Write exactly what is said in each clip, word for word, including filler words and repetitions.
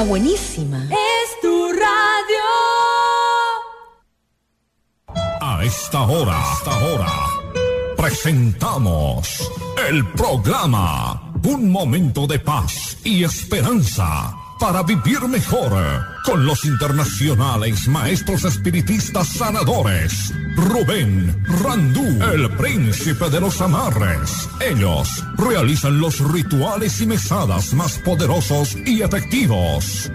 está buenísima. Es tu radio. A esta hora, esta hora, presentamos el programa Un Momento de Paz y Esperanza para vivir mejor, con los internacionales maestros espiritistas sanadores Rubén Randú, el príncipe de los amarres. Ellos realizan los rituales y mesadas más poderosos y efectivos.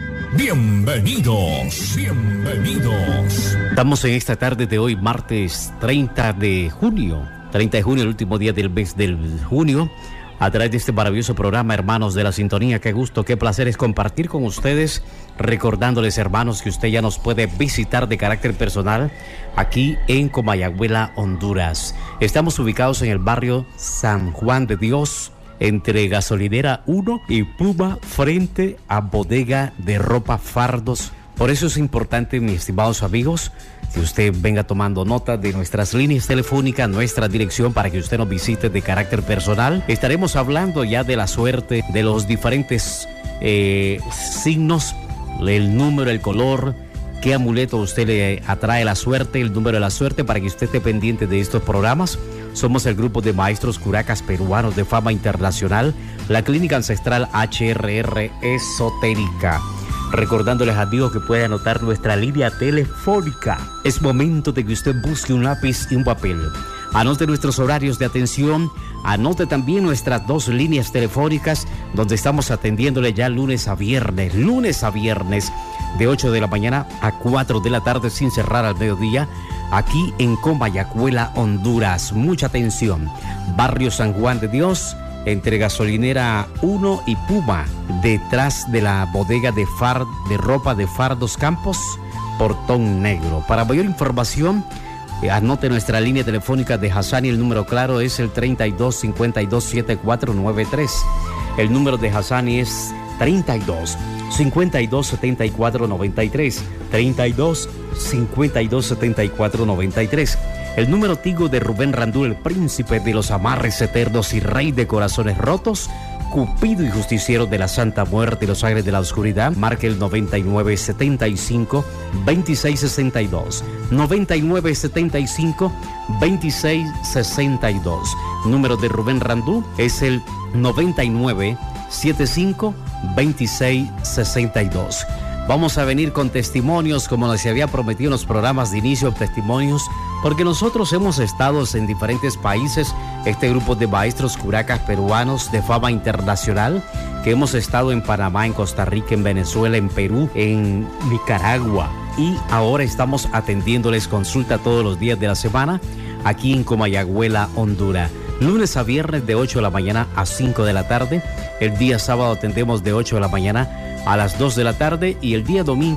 Bienvenidos, bienvenidos. Estamos en esta tarde de hoy, martes treinta de junio, treinta de junio, el último día del mes del junio. A través de este maravilloso programa, hermanos de la sintonía, qué gusto, qué placer es compartir con ustedes, recordándoles, hermanos, que usted ya nos puede visitar de carácter personal aquí en Comayagüela, Honduras. Estamos ubicados en el barrio San Juan de Dios, entre Gasolinera uno y Puma, frente a Bodega de Ropa Fardos. Por eso es importante, mis estimados amigos, que usted venga tomando nota de nuestras líneas telefónicas, nuestra dirección, para que usted nos visite de carácter personal. Estaremos hablando ya de la suerte, de los diferentes eh, signos, el número, el color, qué amuleto a usted le atrae la suerte, el número de la suerte, para que usted esté pendiente de estos programas. Somos el grupo de maestros curacas peruanos de fama internacional, la Clínica Ancestral H R R Esotérica. Recordándoles, amigos, que puede anotar nuestra línea telefónica. Es momento de que usted busque un lápiz y un papel. Anote nuestros horarios de atención. Anote también nuestras dos líneas telefónicas, donde estamos atendiéndole ya lunes a viernes. Lunes a viernes, de ocho de la mañana a cuatro de la tarde, sin cerrar al mediodía, aquí en Comayagüela, Honduras. Mucha atención. Barrio San Juan de Dios, entre Gasolinera uno y Puma, detrás de la bodega de, far, de ropa de Fardos Campos, Portón Negro. Para mayor información, eh, anote nuestra línea telefónica de Hassani. El número claro es el treinta y dos cincuenta y dos setenta y cuatro noventa y tres. El número de Hassani es treinta y dos cincuenta y dos setenta y cuatro noventa y tres. treinta y dos cincuenta y dos setenta y cuatro noventa y tres. El número Tigo de Rubén Randú, el príncipe de los amarres eternos y rey de corazones rotos, Cupido y justiciero de la Santa Muerte y los aires de la oscuridad. Marque el noventa y nueve setenta y cinco veintiséis sesenta y dos. noventa y nueve setenta y cinco veintiséis sesenta y dos. Número de Rubén Randú es el noventa y nueve setenta y cinco veintiséis sesenta y dos. Vamos a venir con testimonios, como les había prometido en los programas de inicio, testimonios, porque nosotros hemos estado en diferentes países, este grupo de maestros curacas peruanos de fama internacional, que hemos estado en Panamá, en Costa Rica, en Venezuela, en Perú, en Nicaragua, y ahora estamos atendiéndoles consulta todos los días de la semana, aquí en Comayagüela, Honduras. Lunes a viernes de ocho de la mañana a cinco de la tarde. El día sábado atendemos de ocho de la mañana a las dos de la tarde, y el día domingo